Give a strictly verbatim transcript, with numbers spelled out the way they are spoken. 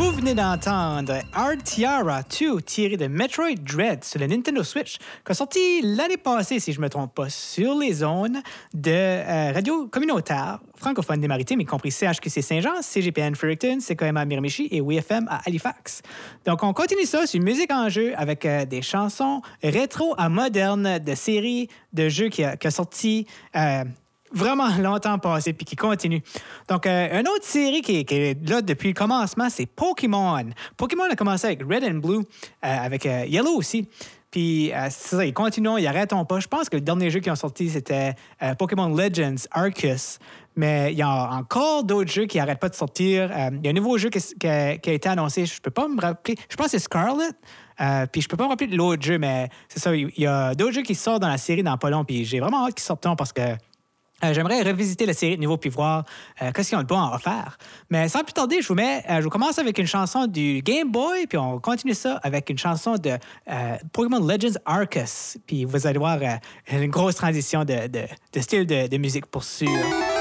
Vous venez d'entendre Art Tiara deux tiré de Metroid Dread sur la Nintendo Switch, qui a sorti l'année passée, si je ne me trompe pas, sur les zones de euh, radio communautaire francophone des Maritimes, y compris C H Q C Saint-Jean, C G P N Fredericton, C K M A Miramichi et W F M à Halifax. Donc, on continue ça sur Musique en jeu avec euh, des chansons rétro à modernes de séries de jeux qui a, qui a sorti... Euh, vraiment longtemps passé puis qui continue. Donc, euh, une autre série qui, qui est là depuis le commencement, c'est Pokémon. Pokémon a commencé avec Red and Blue, euh, avec euh, Yellow aussi. Puis, euh, c'est ça, ils continuent, ils n'arrêtent pas. Je pense que le dernier jeu qui ont sorti, c'était euh, Pokémon Legends Arceus. Mais il y a encore d'autres jeux qui n'arrêtent pas de sortir. Euh, il y a un nouveau jeu qui, qui, a, qui a été annoncé. Je ne peux pas me rappeler. Je pense que c'est Scarlet. Euh, puis je peux pas me rappeler de l'autre jeu, mais c'est ça. Il y a d'autres jeux qui sortent dans la série dans pas long. Puis j'ai vraiment hâte qu'ils sortent parce que Euh, j'aimerais revisiter la série de nouveau puis voir euh, qu'est-ce qu'ils ont de bon à refaire. Mais sans plus tarder, je vous mets, euh, je vous commence avec une chanson du Game Boy, puis on continue ça avec une chanson de euh, Pokémon Legends Arceus. Puis vous allez voir euh, une grosse transition de, de, de style de, de musique pour sûr.